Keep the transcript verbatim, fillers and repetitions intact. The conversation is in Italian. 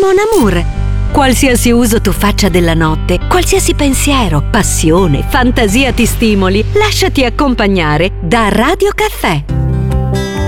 Mon Amour. Qualsiasi uso tu faccia della notte, qualsiasi pensiero, passione, fantasia ti stimoli, lasciati accompagnare da Radio Caffè.